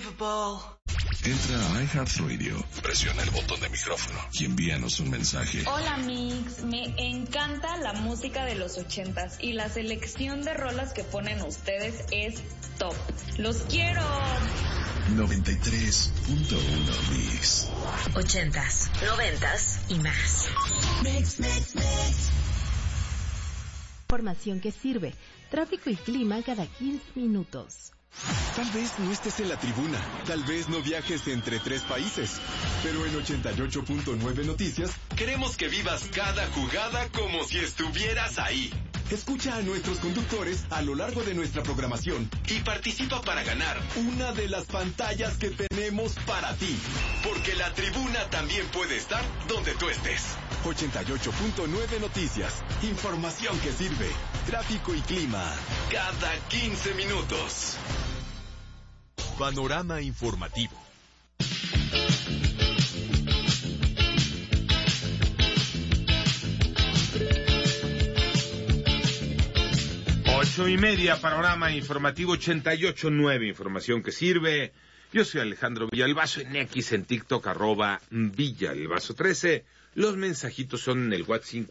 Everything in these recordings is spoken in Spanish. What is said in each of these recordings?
Entra a iHeartRadio, presiona el botón de micrófono y envíanos un mensaje. Hola Mix, me encanta la música de los 80s y la selección de rolas que ponen ustedes es top. ¡Los quiero! 93.1 Mix. 80s, 90s y más. Mix. Información que sirve. Tráfico y clima cada 15 minutos. Tal vez no estés en la tribuna, tal vez no viajes entre 3 países, pero en 88.9 Noticias queremos que vivas cada jugada como si estuvieras ahí. Escucha a nuestros conductores a lo largo de nuestra programación y participa para ganar una de las pantallas que tenemos para ti, porque la tribuna también puede estar donde tú estés. 88.9 Noticias, información que sirve, tráfico y clima, cada 15 minutos. Panorama informativo. Ocho y media, panorama informativo 88.9, información que sirve. Yo soy Alejandro Villalbazo, en X, en TikTok, @Villalbazo13. Los mensajitos son en el WhatsApp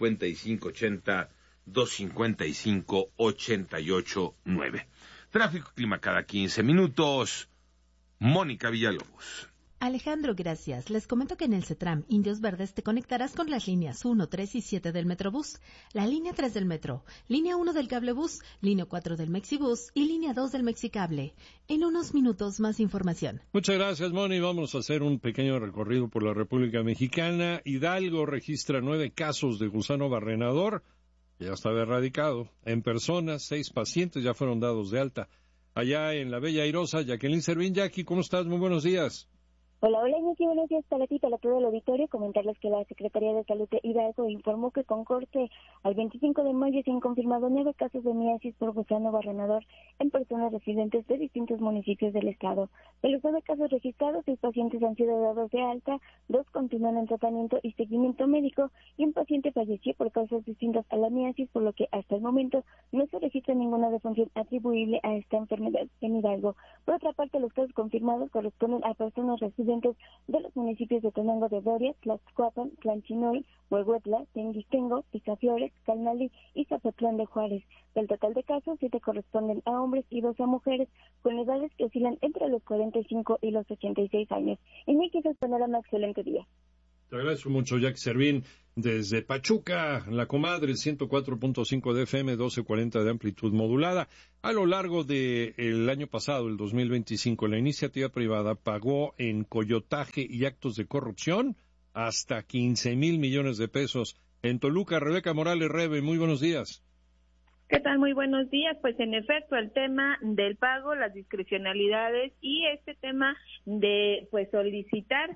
5580-255-889. Tráfico y clima cada 15 minutos. Mónica Villalobos. Alejandro, gracias. Les comento que en el CETRAM Indios Verdes te conectarás con las líneas 1, 3 y 7 del Metrobús, la línea 3 del Metro, línea 1 del Cablebús, línea 4 del Mexibús y línea 2 del Mexicable. En unos minutos más información. Muchas gracias, Moni. Vamos a hacer un pequeño recorrido por la República Mexicana. Hidalgo registra 9 casos de gusano barrenador. Ya estaba erradicado. En personas, 6 pacientes ya fueron dados de alta. Allá en la Bella Airosa, Jacqueline Servín. Jackie, ¿cómo estás? Muy buenos días. Hola, Iñaki, buenos días para ti, para todo el auditorio. Comentarles que la Secretaría de Salud de Hidalgo informó que con corte al 25 de mayo se han confirmado 9 casos de miasis por gusano barrenador en personas residentes de distintos municipios del estado. De los 9 casos registrados, 6 pacientes han sido dados de alta, 2 continúan en tratamiento y seguimiento médico y un paciente falleció por causas distintas a la miasis, por lo que hasta el momento no se registra ninguna defunción atribuible a esta enfermedad en Hidalgo. Por otra parte, los casos confirmados corresponden a personas residentes de los municipios de Tenango de Doria, Tlaxcuapan, Tlanchinoy, Huehuetla, Tenguistengo, Picaflores, Calnali y Zapotlán de Juárez. Del total de casos, 7 corresponden a hombres y 2 a mujeres, con edades que oscilan entre los 45 y los 86 años. En X es panorama, excelente día. Te agradezco mucho, Jackie Servín. Desde Pachuca, La Comadre, 104.5 de FM, 1240 de amplitud modulada. A lo largo del año pasado, el 2025, la iniciativa privada pagó en coyotaje y actos de corrupción hasta 15,000 millones de pesos. En Toluca, Rebeca Morales Rebe, muy buenos días. ¿Qué tal? Muy buenos días. Pues en efecto, el tema del pago, las discrecionalidades y este tema de solicitar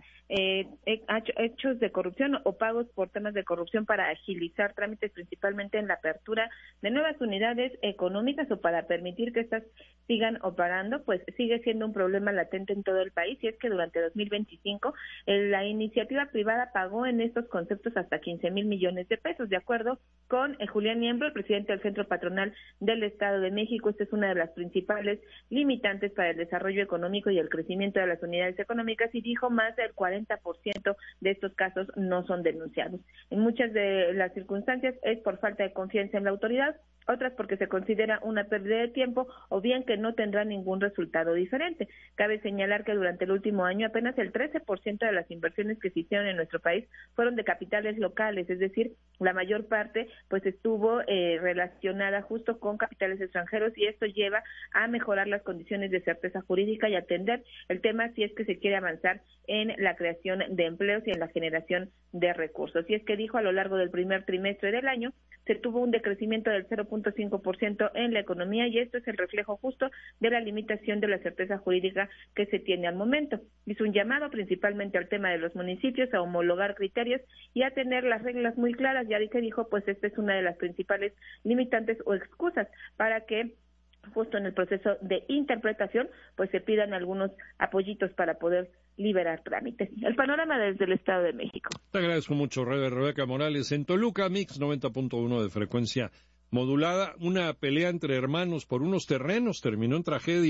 hechos de corrupción o pagos por temas de corrupción para agilizar trámites, principalmente en la apertura de nuevas unidades económicas o para permitir que estas sigan operando, pues sigue siendo un problema latente en todo el país. Y es que durante 2025 la iniciativa privada pagó en estos conceptos hasta 15,000 millones de pesos, de acuerdo con Julián Niembro, el presidente del Centro Patronal del Estado de México. Esta es una de las principales limitantes para el desarrollo económico y el crecimiento de las unidades económicas, y dijo más del 40% de estos casos no son denunciados. En muchas de las circunstancias es por falta de confianza en la autoridad, otras porque se considera una pérdida de tiempo o bien que no tendrá ningún resultado diferente. Cabe señalar que durante el último año apenas el 13% de las inversiones que se hicieron en nuestro país fueron de capitales locales, es decir, la mayor parte pues estuvo relacionada justo con capitales extranjeros, y esto lleva a mejorar las condiciones de certeza jurídica y atender el tema si es que se quiere avanzar en la creación de empleos y en la generación de recursos. Y es que dijo, a lo largo del primer trimestre del año se tuvo un decrecimiento del 0.5% en la economía, y esto es el reflejo justo de la limitación de la certeza jurídica que se tiene al momento. Hizo un llamado principalmente al tema de los municipios a homologar criterios y a tener las reglas muy claras, ya que dijo, pues esta es una de las principales limitantes o excusas para que justo en el proceso de interpretación pues se pidan algunos apoyitos para poder liberar trámites. El panorama desde el Estado de México. Te agradezco mucho, Rebeca Morales. En Toluca, Mix 90.1 de frecuencia modulada, una pelea entre hermanos por unos terrenos terminó en tragedia.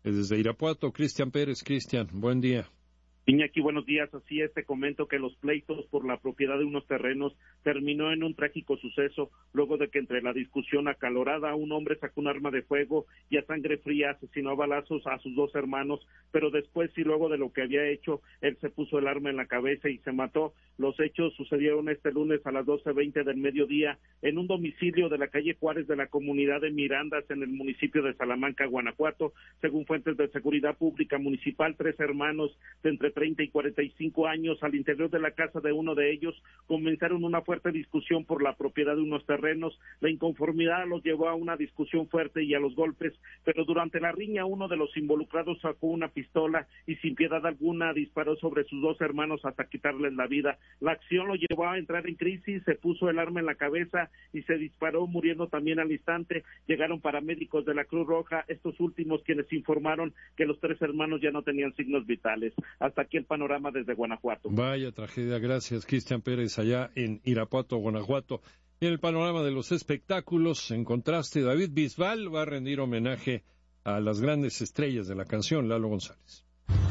Desde Irapuato, Cristian Pérez. Cristian, buen día. Iñaki, buenos días. Así es, te comento que los pleitos por la propiedad de unos terrenos terminó en un trágico suceso, luego de que entre la discusión acalorada un hombre sacó un arma de fuego y a sangre fría asesinó a balazos a sus dos hermanos, pero después y luego de lo que había hecho, él se puso el arma en la cabeza y se mató. Los hechos sucedieron este lunes a las 12:20 del mediodía en un domicilio de la calle Juárez de la comunidad de Mirandas en el municipio de Salamanca, Guanajuato. Según fuentes de seguridad pública municipal, 3 hermanos de entre 30 y 45 años al interior de la casa de uno de ellos comenzaron una fuerte discusión por la propiedad de unos terrenos. La inconformidad los llevó a una discusión fuerte y a los golpes, pero durante la riña uno de los involucrados sacó una pistola y sin piedad alguna disparó sobre sus dos hermanos hasta quitarles la vida. La acción lo llevó a entrar en crisis, se puso el arma en la cabeza y se disparó, muriendo también al instante. Llegaron paramédicos de la Cruz Roja, estos últimos quienes informaron que los 3 hermanos ya no tenían signos vitales. Hasta aquí el panorama desde Guanajuato. Vaya tragedia, gracias Cristian Pérez, allá en Irapuato, Guanajuato. Y en el panorama de los espectáculos, en contraste, David Bisbal va a rendir homenaje a las grandes estrellas de la canción, Lalo González.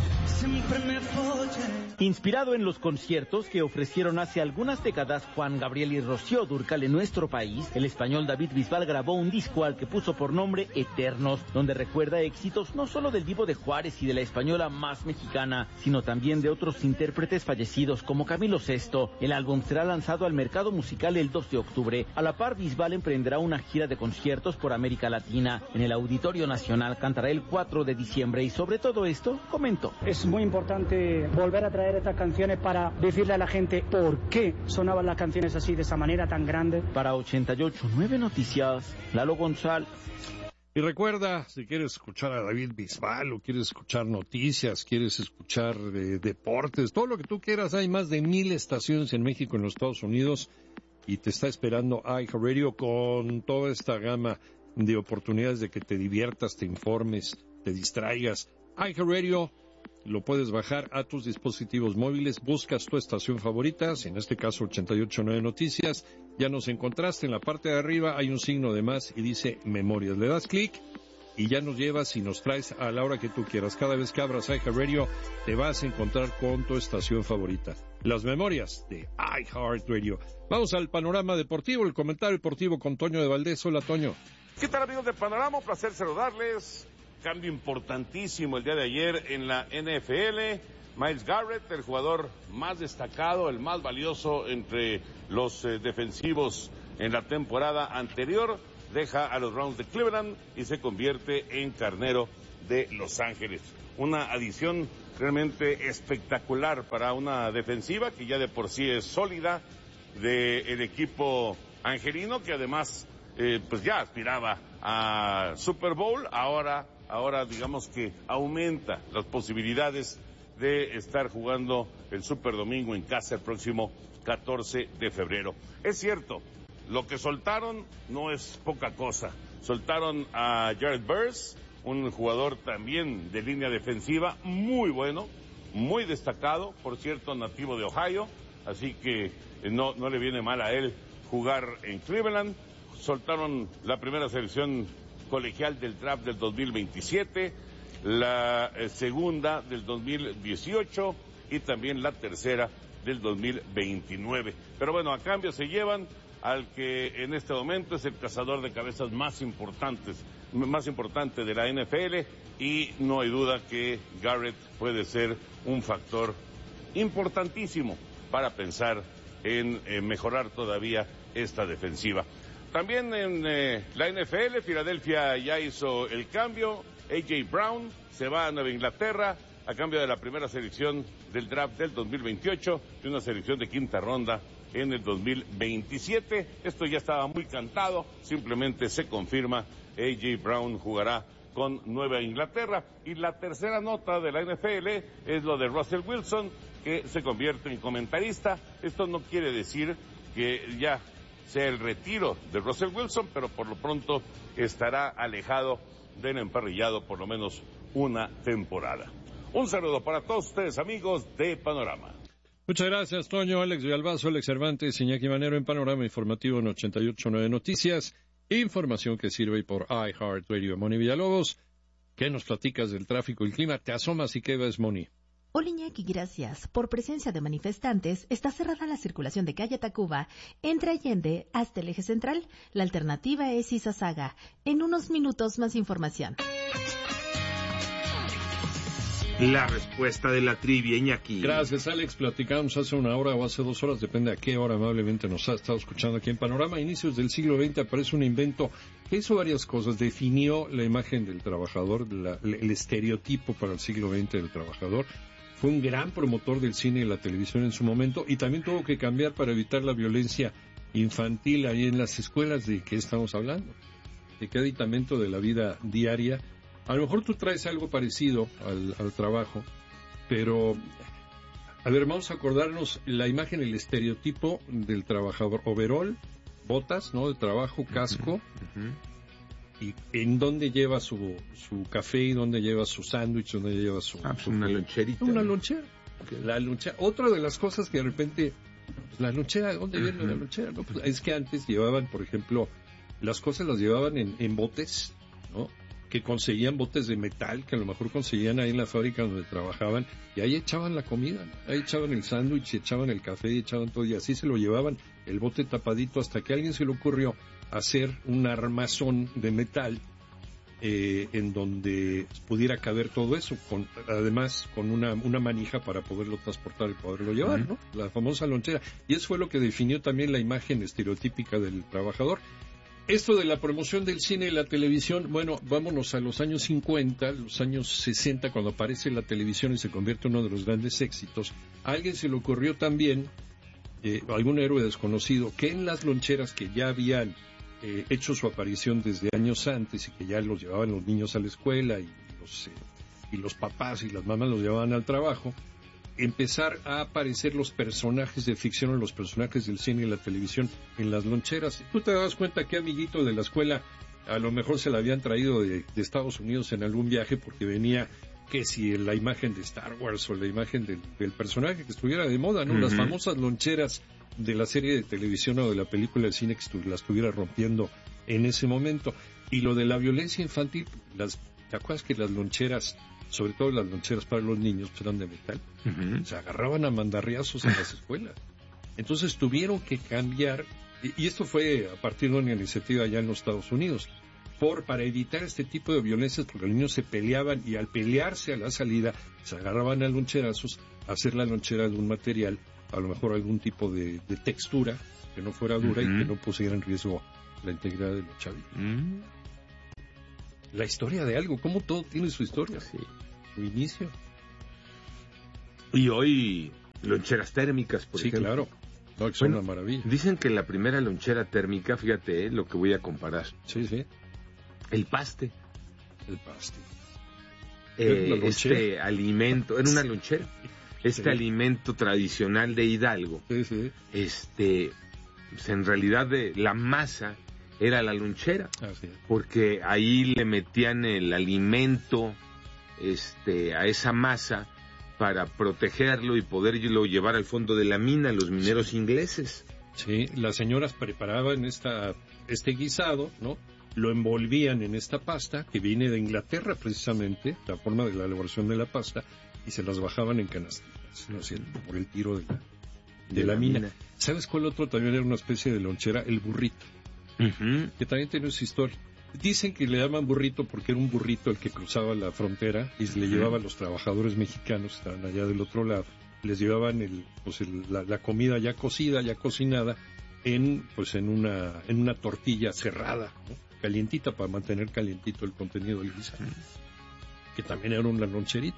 Inspirado en los conciertos que ofrecieron hace algunas décadas Juan Gabriel y Rocío Dúrcal en nuestro país, el español David Bisbal grabó un disco al que puso por nombre Eternos, donde recuerda éxitos no solo del Divo de Juárez y de la española más mexicana, sino también de otros intérpretes fallecidos como Camilo VI. El álbum será lanzado al mercado musical el 2 de octubre. A la par, Bisbal emprenderá una gira de conciertos por América Latina. En el Auditorio Nacional cantará el 4 de diciembre y sobre todo esto comentó. Es muy importante volver a traer estas canciones para decirle a la gente por qué sonaban las canciones así, de esa manera tan grande. Para 88.9 Noticias, Lalo González. Y recuerda, si quieres escuchar a David Bisbal o quieres escuchar noticias, quieres escuchar deportes, todo lo que tú quieras, hay más de 1,000 estaciones en México y en los Estados Unidos y te está esperando iHeartRadio con toda esta gama de oportunidades de que te diviertas, te informes, te distraigas. iHeartRadio lo puedes bajar a tus dispositivos móviles, buscas tu estación favorita, en este caso 88.9 Noticias, ya nos encontraste, en la parte de arriba hay un signo de más y dice Memorias, le das clic y ya nos llevas y nos traes a la hora que tú quieras. Cada vez que abras iHeartRadio te vas a encontrar con tu estación favorita, las Memorias de iHeartRadio. Vamos al panorama deportivo, el comentario deportivo con Toño de Valdés. Hola, Toño. ¿Qué tal, amigos de Panorama? Un placer saludarles. Cambio importantísimo el día de ayer en la NFL. Myles Garrett, el jugador más destacado, el más valioso entre los defensivos en la temporada anterior, deja a los Browns de Cleveland y se convierte en carnero de Los Ángeles. Una adición realmente espectacular para una defensiva que ya de por sí es sólida, del equipo angelino, que además pues ya aspiraba a Super Bowl. Ahora digamos que aumenta las posibilidades de estar jugando el Super Domingo en casa el próximo 14 de febrero. Es cierto, lo que soltaron no es poca cosa. Soltaron a Jared Verse, un jugador también de línea defensiva muy bueno, muy destacado, por cierto, nativo de Ohio, así que no le viene mal a él jugar en Cleveland. Soltaron la primera selección colegial del draft del 2027, la segunda del 2018 y también la tercera del 2029. Pero bueno, a cambio se llevan al que en este momento es el cazador de cabezas más importante de la NFL, y no hay duda que Garrett puede ser un factor importantísimo para pensar en mejorar todavía esta defensiva. También en la NFL, Filadelfia ya hizo el cambio. A.J. Brown se va a Nueva Inglaterra a cambio de la primera selección del draft del 2028 y una selección de quinta ronda en el 2027. Esto ya estaba muy cantado, simplemente se confirma. A.J. Brown jugará con Nueva Inglaterra. Y la tercera nota de la NFL es lo de Russell Wilson, que se convierte en comentarista. Esto no quiere decir que ya sea el retiro de Russell Wilson, pero por lo pronto estará alejado del emparrillado por lo menos una temporada. Un saludo para todos ustedes, amigos de Panorama. Muchas gracias, Toño. Alex Villalbazo, Alex Cervantes, Iñaki Manero en Panorama Informativo en 88.9 Noticias. Información que sirve por iHeartRadio. Moni Villalobos, ¿Qué nos platicas del tráfico y el clima? Te asomas y qué ves, Moni. Hola Iñaki, gracias. Por presencia de manifestantes, está cerrada la circulación de calle Tacuba entre Allende hasta el eje central. La alternativa es Izazaga. En unos minutos más información. La respuesta de la trivia, Iñaki. Gracias, Alex. Platicamos hace una hora o hace 2 horas, depende a qué hora amablemente nos ha estado escuchando aquí en Panorama. A inicios del siglo XX aparece un invento que hizo varias cosas. Definió la imagen del trabajador, el estereotipo para el siglo XX del trabajador. Fue un gran promotor del cine y la televisión en su momento y también tuvo que cambiar para evitar la violencia infantil ahí en las escuelas. ¿De qué estamos hablando? ¿De qué aditamento de la vida diaria? A lo mejor tú traes algo parecido al trabajo, pero, a ver, vamos a acordarnos la imagen, el estereotipo del trabajador. Overol, botas, ¿no?, de trabajo, casco, y en dónde lleva su café, y dónde lleva su sándwich, dónde lleva su... una loncherita. Una lonchera. Okay. La lonchera. Otra de las cosas que de repente, pues, la lonchera, ¿dónde viene la lonchera? No, pues, es que antes llevaban, por ejemplo, las cosas las llevaban en botes, ¿no?, que conseguían botes de metal, que a lo mejor conseguían ahí en la fábrica donde trabajaban, y ahí echaban la comida, ¿no? Ahí echaban el sándwich, echaban el café, echaban todo, y así se lo llevaban, el bote tapadito, hasta que a alguien se le ocurrió hacer un armazón de metal en donde pudiera caber todo eso, además con una manija para poderlo transportar y poderlo llevar, ¿no? La famosa lonchera. Y eso fue lo que definió también la imagen estereotípica del trabajador. Esto de la promoción del cine y la televisión, bueno, vámonos a los años 50, los años 60, cuando aparece la televisión y se convierte en uno de los grandes éxitos. A alguien se le ocurrió también, algún héroe desconocido, que en las loncheras que ya habían hecho su aparición desde años antes y que ya los llevaban los niños a la escuela y los papás y las mamás los llevaban al trabajo, empezar a aparecer los personajes de ficción o los personajes del cine y la televisión en las loncheras. Tú te das cuenta que amiguito de la escuela a lo mejor se la habían traído de Estados Unidos en algún viaje porque venía que si la imagen de Star Wars o la imagen del personaje que estuviera de moda, ¿no? Las famosas loncheras de la serie de televisión o de la película de cine que la estuviera rompiendo en ese momento. Y lo de la violencia infantil, ¿te acuerdas que las loncheras, sobre todo las loncheras para los niños, pues eran de metal? Se agarraban a mandarriazos en las escuelas. Entonces tuvieron que cambiar, y esto fue a partir de una iniciativa allá en los Estados Unidos, para evitar este tipo de violencias, porque los niños se peleaban y al pelearse a la salida se agarraban a loncherazos, hacer la lonchera de un material, a lo mejor algún tipo de textura que no fuera dura y que no pusiera en riesgo la integridad de los chavitos. La historia de algo, como todo tiene su historia, su inicio. Y hoy, loncheras térmicas, por ejemplo. Sí, claro. No, que son una maravilla. Dicen que la primera lonchera térmica, fíjate, lo que voy a comparar. Sí. El paste. El paste. Este alimento, era una lonchera. Alimento tradicional de Hidalgo. Sí. Pues en realidad la masa era la lonchera. Así es. Porque ahí le metían el alimento a esa masa para protegerlo y poderlo llevar al fondo de la mina, los mineros ingleses. Sí, las señoras preparaban este guisado, ¿no? Lo envolvían en esta pasta, que viene de Inglaterra precisamente, la forma de la elaboración de la pasta, y se las bajaban en canastitas, ¿no? Por el tiro de la mina. ¿Sabes cuál otro también era una especie de lonchera? El burrito, que también tiene su historia. Dicen que le llaman burrito porque era un burrito el que cruzaba la frontera y le llevaba a los trabajadores mexicanos que estaban allá del otro lado, les llevaban la comida ya cocida, ya cocinada, en una tortilla cerrada, ¿no? Calientita, para mantener calientito el contenido del guisado, que también era una loncherita.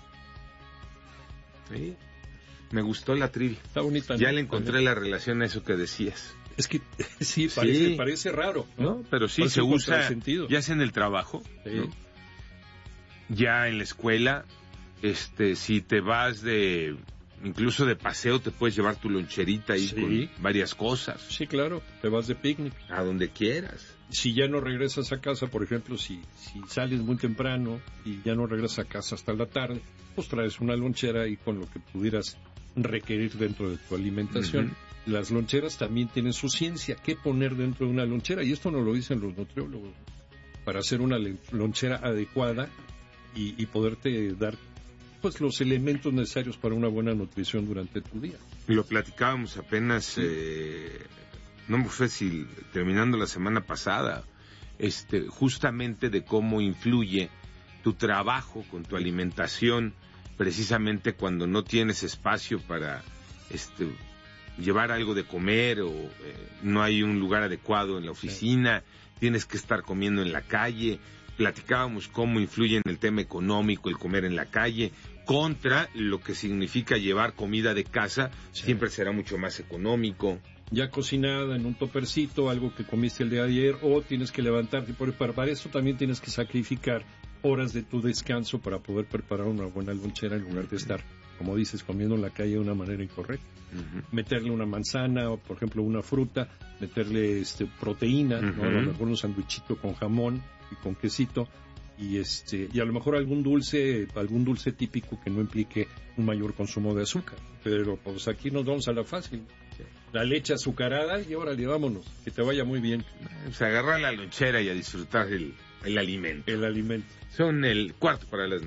Sí. Me gustó la trivia. Está bonita. Ya le encontré la relación a eso que decías. Es que sí, parece raro, ¿no? Pero sí, se usa, ya sea en el trabajo, ¿no? Ya en la escuela, si te vas incluso de paseo, te puedes llevar tu loncherita ahí con varias cosas. Sí, claro, te vas de picnic. A donde quieras. Si ya no regresas a casa, por ejemplo, si sales muy temprano y ya no regresas a casa hasta la tarde, pues traes una lonchera y con lo que pudieras requerir dentro de tu alimentación. Las loncheras también tienen su ciencia, qué poner dentro de una lonchera, y esto nos lo dicen los nutriólogos. para hacer una lonchera adecuada y poderte dar pues los elementos necesarios para una buena nutrición durante tu día. Lo platicábamos apenas, no me fue si terminando la semana pasada, justamente de cómo influye tu trabajo con tu alimentación, precisamente cuando no tienes espacio para llevar algo de comer o no hay un lugar adecuado en la oficina, tienes que estar comiendo en la calle. Platicábamos cómo influye en el tema económico el comer en la calle contra lo que significa llevar comida de casa, siempre será mucho más económico. Ya cocinada en un topercito, algo que comiste el día de ayer, o tienes que levantarte, para eso también tienes que sacrificar horas de tu descanso para poder preparar una buena lonchera en lugar de estar, como dices, comiendo en la calle de una manera incorrecta. Uh-huh. Meterle una manzana, o por ejemplo una fruta, meterle proteína, uh-huh, ¿no? A lo mejor un sandwichito con jamón y con quesito, y a lo mejor algún dulce típico que no implique un mayor consumo de azúcar. Pero pues aquí nos vamos a la fácil. La leche azucarada y órale, vámonos, que te vaya muy bien. Pues agarrar la lonchera y a disfrutar el alimento. El alimento. Son 9:15.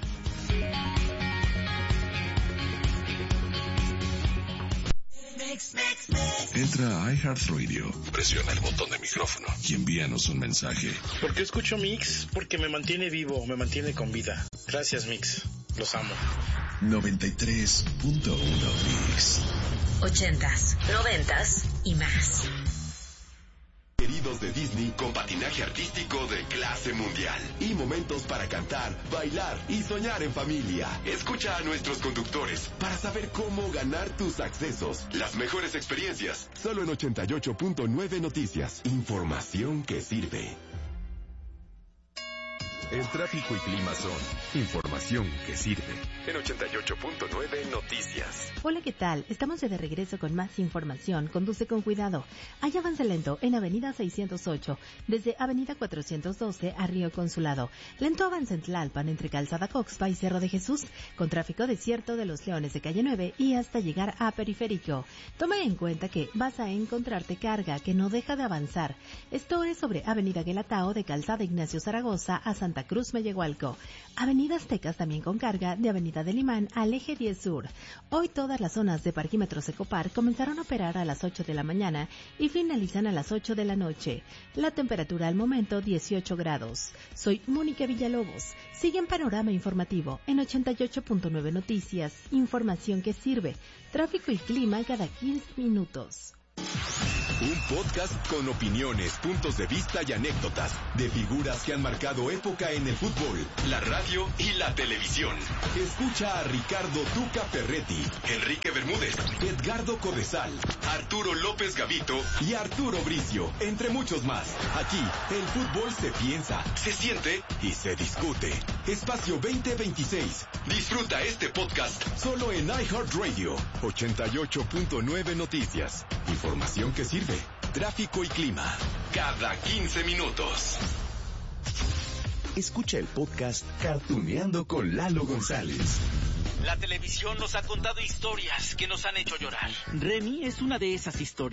Entra a iHeartRadio, presiona el botón de micrófono y envíanos un mensaje. ¿Por qué escucho Mix? Porque me mantiene vivo, me mantiene con vida. Gracias, Mix. Los amo. 93.1 Mix. 80s, 90s y más. Queridos de Disney con patinaje artístico de clase mundial y momentos para cantar, bailar y soñar en familia. Escucha a nuestros conductores para saber cómo ganar tus accesos. Las mejores experiencias, solo en 88.9 Noticias. Información que sirve. El tráfico y clima son información que sirve. En 88.9 Noticias. Hola, ¿qué tal? Estamos de regreso con más información. Conduce con cuidado. Hay avance lento en Avenida 608, desde Avenida 412 a Río Consulado. Lento avance en Tlalpan, entre Calzada Coxpa y Cerro de Jesús, con tráfico desierto de los Leones de Calle 9 y hasta llegar a Periférico. Toma en cuenta que vas a encontrarte carga que no deja de avanzar. Esto es sobre Avenida Guelatao, de Calzada Ignacio Zaragoza a Santa Cruz Mellehualco. Avenida Aztecas también con carga de Avenida del Imán al Eje 10 Sur. Hoy todas las zonas de parquímetros Ecopar comenzaron a operar a las 8 de la mañana y finalizan a las 8 de la noche. La temperatura al momento 18 grados. Soy Mónica Villalobos. Sigue en Panorama Informativo en 88.9 Noticias. Información que sirve. Tráfico y clima cada 15 minutos. Un podcast con opiniones, puntos de vista y anécdotas de figuras que han marcado época en el fútbol, la radio y la televisión. Escucha a Ricardo Tuca Ferretti, Enrique Bermúdez, Edgardo Codesal, Arturo López Gavito y Arturo Bricio, entre muchos más. Aquí, el fútbol se piensa, se siente y se discute. Espacio 2026. Disfruta este podcast solo en iHeartRadio. 88.9 Noticias. Información que sirve. Tráfico y clima. Cada 15 minutos. Escucha el podcast Cartuneando con Lalo González. La televisión nos ha contado historias que nos han hecho llorar. Remy es una de esas historias.